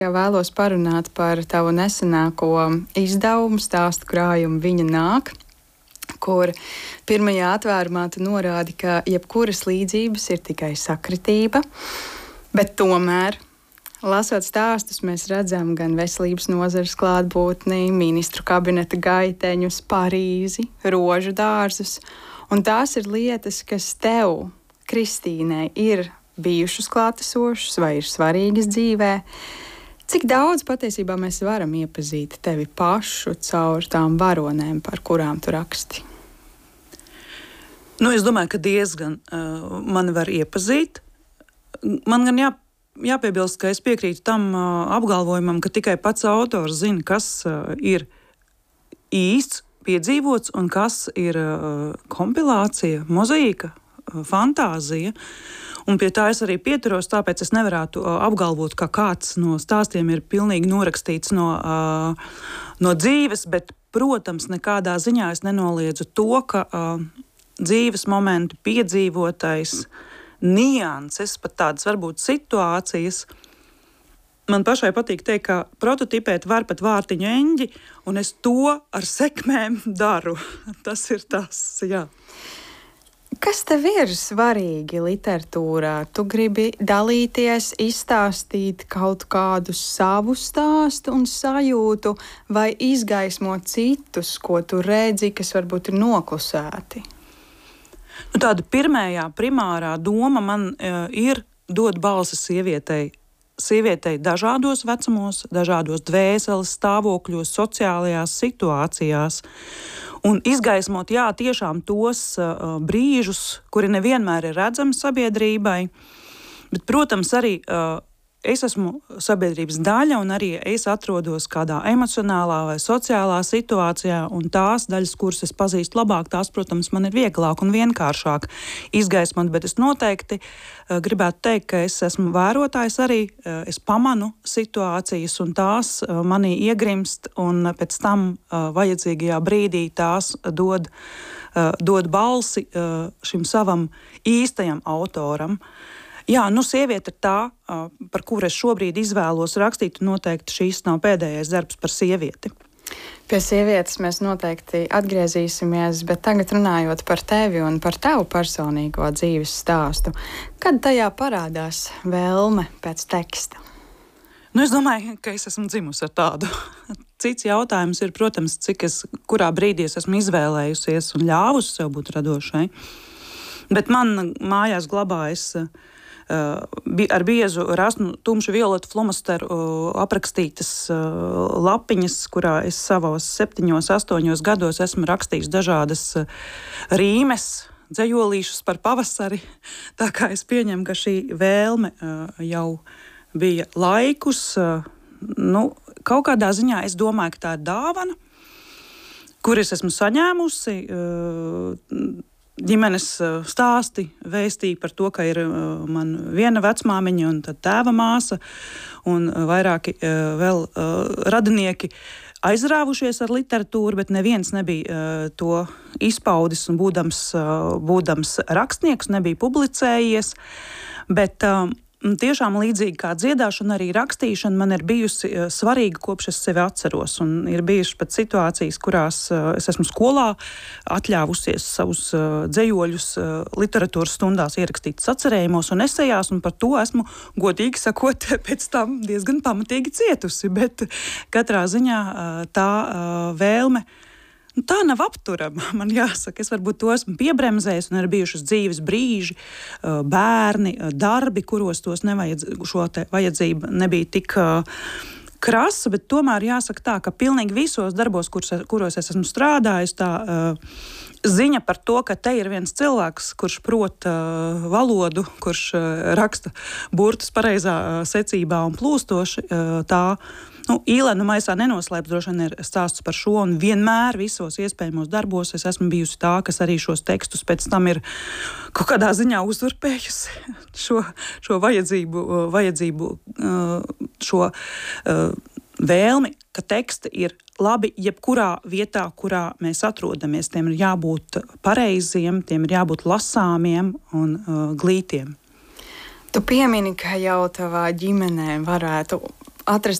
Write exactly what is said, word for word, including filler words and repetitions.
Jā, vēlos parunāt par tavu nesenāko izdevumu stāstu krājumu Viņa nāk, kur pirmajā atvērumā tu norādi, ka jebkuras līdzības ir tikai sakritība, bet tomēr, lasot stāstus, mēs redzam gan veselības nozares klātbūtni, ministru kabineta gaiteņus, Parīzi, rožu dārzus, un tās ir lietas, kas tev, Kristīnei, ir bijušas klātesošas vai ir svarīgas dzīvē. Cik daudz patiesībā mēs varam iepazīt tevi pašu caur tām varonēm, par kurām tu raksti? Nu, es domāju, ka diezgan uh, mani var iepazīt. Man gan jā, jāpiebilst, ka es piekrītu tam uh, apgalvojumam, ka tikai pats autors zina, kas uh, ir īsts, piedzīvots un kas ir uh, kompilācija, mozaīka, uh, fantāzija. Un pie tā es arī pieturos, tāpēc es nevarētu uh, apgalvot, ka kāds no stāstiem ir pilnīgi norakstīts no, uh, no dzīves, bet, protams, nekādā ziņā es nenoliedzu to, ka uh, dzīves momenti, piedzīvotais, nianses, pat tādas varbūt situācijas. Man pašai patīk teikt, ka prototipēt var pat vārtiņu eņģi, un es to ar sekmēm daru. Tas ir tas, jā. Kas tev ir svarīgi literatūrā? Tu gribi dalīties, izstāstīt kaut kādu savu stāstu un sajūtu, vai izgaismot citus, ko tu redzi, kas varbūt ir noklusēti? Nu, tāda pirmējā primārā doma man uh, ir dot balsi sievietei. Sievietei dažādos vecumos, dažādos dvēseles stāvokļos, sociālajās situācijās. Un izgaismot, jā, tiešām tos uh, brīžus, kuri nevienmēr ir redzami sabiedrībai, bet, protams, arī uh, es esmu sabiedrības daļa un arī es atrodos kādā emocionālā vai sociālā situācijā, un tās daļas, kuras es pazīstu labāk, tās, protams, man ir vieglāk un vienkāršāk izgaismot, bet es noteikti uh, gribētu teikt, ka es esmu vērotājs arī, uh, es pamanu situācijas un tās uh, manī iegrimst, un pēc tam uh, vajadzīgajā brīdī tās dod, uh, dod balsi uh, šim savam īstajam autoram. Jā, nu, sieviete ir tā, par kuru es šobrīd izvēlos rakstīt, un noteikti šīs nav pēdējais darbs par sievieti. Pie sievietes mēs noteikti atgriezīsimies, bet tagad runājot par tevi un par tavu personīgo dzīves stāstu, kad tajā parādās vēlme pēc teksta? Nu, es domāju, ka es esmu dzimusi ar tādu. Cits jautājums ir, protams, cik es, kurā brīdī es esmu izvēlējusies un ļāvusi sev būt radošai. Bet man mājās glabājas Uh, ar biezu rasnu tumšu violetu flomasteru uh, aprakstītas uh, lapiņas, kurā es savos septiņos, astoņos gados esmu rakstījis dažādas uh, rīmes, dzejolīšus par pavasari. Tā kā es pieņemu, ka šī vēlme uh, jau bija laikus. Uh, nu, kaut kādā ziņā es domāju, ka tā ir dāvana, kur es esmu saņēmusi. Uh, Ģimenes stāsti vēstīja par to, ka ir man viena vecmāmiņa un tad tēva māsa un vairāki vēl radinieki aizrāvušies ar literatūru, bet neviens nebija to izpaudis un būdams, būdams rakstnieks, nebija publicējies. Bet tiešām līdzīgi kā dziedāšana, arī rakstīšana man ir bijusi svarīga, kopš es sevi atceros. Un ir bijušas pat situācijas, kurās es esmu skolā atļāvusies savus dzejoļus literatūras stundās ierakstīt sacerējumos un esejās, un par to esmu, godīgi sakot, pēc tam diezgan pamatīgi cietusi. Bet katrā ziņā tā vēlme, nu, tā nav apturama, man jāsaka. Es varbūt to esmu piebremzējis, un ir bijušas dzīves brīži, bērni, darbi, kuros tos nevajadz, šo te vajadzība nebija tik krasa, bet tomēr jāsaka tā, ka pilnīgi visos darbos, kuros, kuros es esmu strādājis, tā ziņa par to, ka te ir viens cilvēks, kurš prot uh, valodu, kurš uh, raksta burtus pareizā uh, secībā un plūstoši, uh, tā, nu, īlenu maisā nenoslēpts, droši vien ir stāsts par šo, un vienmēr visos iespējamos darbos es esmu bijusi tā, kas arī šos tekstus pēc tam ir kaut kādā ziņā uzurpējusi šo, šo vajadzību, vajadzību, uh, šo uh, vēlmi, ka teksti ir labi jebkurā vietā, kurā mēs atrodamies. Tiem ir jābūt pareiziem, tiem ir jābūt lasāmiem un uh, glītiem. Tu piemini, ka jau tavā ģimenē varētu atrast